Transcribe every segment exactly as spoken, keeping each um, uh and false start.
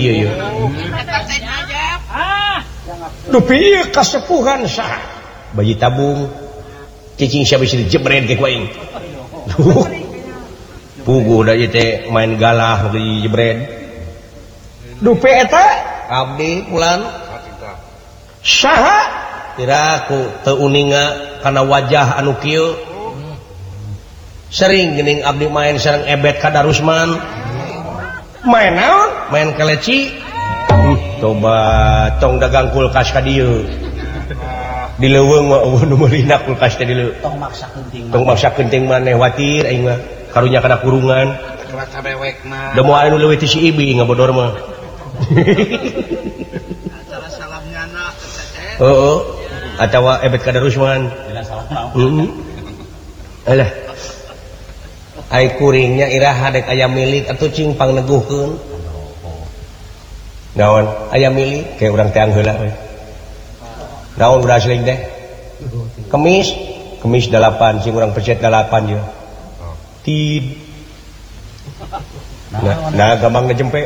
ieu dupi ieu kasepuhan saha bayi tabung cicing sia bisa dijebret ge ku aing puguh da ieu teh main galah di jebret dupi eta abdi pulan saha kira ku teu uninga kana wajah anu kieu sering geuning abdi main sareng Ebet Kadarusman main naon main keleci coba tong dagang kulkas ka dieu di leuweung mah eueuh nu meurina kulkas teh di leuweung tong maksakeun ting tong maksakeun ting maneh watir aing mah karunya kana kurungan rasa bewekna da moal anu leuwih ti si Ibi ngabodor mah acara salamnya anak heeh atawa Ebet Kadarusman bila salam heeh alah ai kuringnya iraha dek aya milik atuh cing pangneguhkeun naon aya milik kayak urang teh heula we naon udah asling teh kemis kemis delapan cing urang pecet delapan je tid nah, nah gampang ngejempe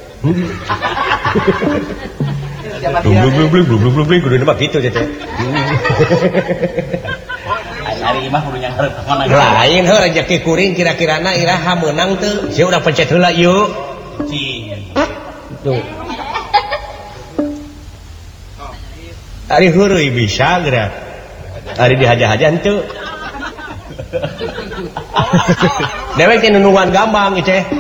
blung blung blung blung blung blung kudu mah kitu teh hari imah kudu nyangharep mana lain heuh rezeki kuring kira-kirana iraha meunang teu sia urang pencet heula yuk cing tuh ari heureuy bisa geura ari dihaja-haja henteu dewek teh nunungan gampang ieu teh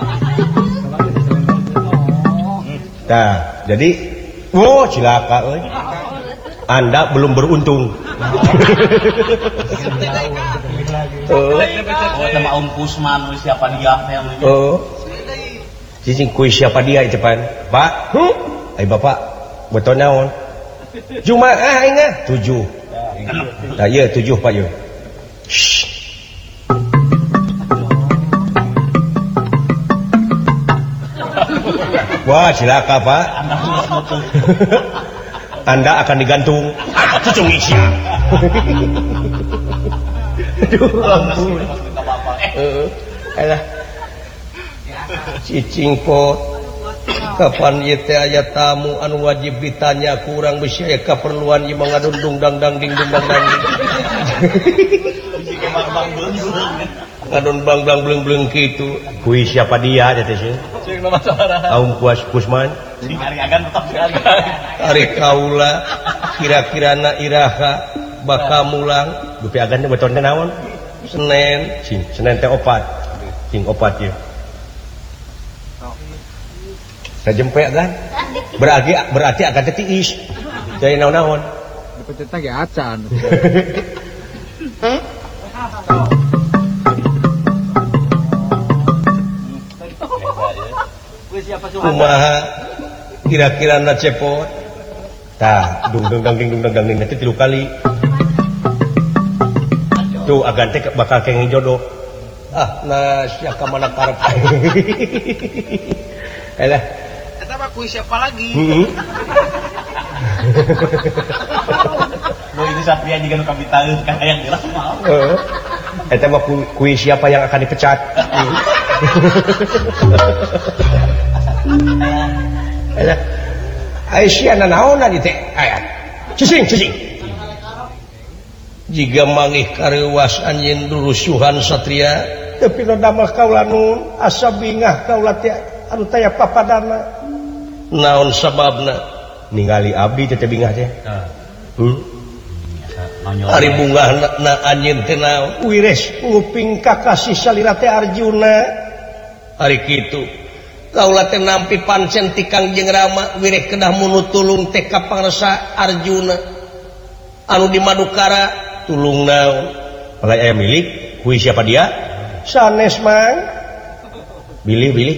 tah jadi oh cilaka euy Anda belum beruntung. Oh, sama Om Kusman siapa dia yang oh. Cicing kuis siapa dia itu pan. Pak, hmm? Ai Bapak, betul naon? Jumaah aing ah tujuh. Nah, iya tujuh Pak yo. Wah, silakan Pak. Anda akan digantung. Cucung isi. Aduh, ampun. Heeh. Alah. Cicing pot. Kapan ieu teh aya tamu anu wajib ditanya kurang bisi aya kaperluan ieu mangadundung dangdang ding dang dang. Ngadon bang bang bleng bleng kitu. Kuis siapa dia teh sih? Cing nama saudara. Aum Kuas Kusman. Cing ari agan tetap sekali. Ari kaula kira-kirana iraha bakal mulang dupi agan teh beton teh naon? Senen, cing Senen teh opat. Cing opat ieu. Sajempe kan? Berarti berarti akan teh tiis. Jadi naon-naon? Dipecet teh ge acan. Kumaha kira-kira na cepot tah dung dung dang ding dung dang ding nanti tilu kali tuh agan teh bakal kenging jodoh ah nah siapa mana karep elah eta mah kuis siapa lagi heeh lo ini Satria juga nu kabitaeun ka hayang geus mah heeh eta mah kuis siapa yang akan dipecat Alah, Aisyah naon adi teh aya. Cicing, cicing. Jiga mangih kareuwas anjeun rusuhan Satria, tapi nu damel kaula nun asa bingah kaula teh anu taya papadana. Naon sababna? Ningali abdi teh bingah teh. Heeh. Ari bungahna anjeun teh naon? Wires nguping kakasih salira teh Arjuna. Ari kitu. Kaula teh nampi pancen ti Kangjeng Rama wireh kedah munu tulung teh ka pangresa Arjuna anu di Madukara tulung naon palai aya milik kuis siapa dia sanes mang bilih bilih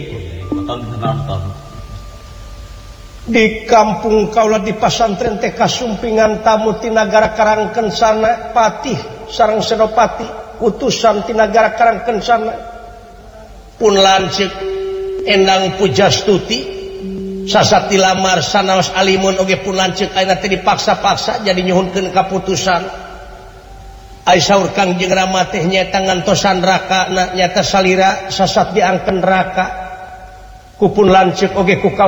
di kampung kaula di pasantren teh kasumpingan tamu ti nagara Karangkensana patih sareng senopati utusan ti nagara Karangkensana pun lanceuk Endang Pujastuti sasati lamar sanaos alimun oge pun lanceuk ayeuna teh dipaksa-paksa jadi nyuhunkeun kaputusan ai saur Kangjeng Rama teh nyaeta ngantosan rakana nyata salira sasat diangkeun neraka kupun lanceuk oge ku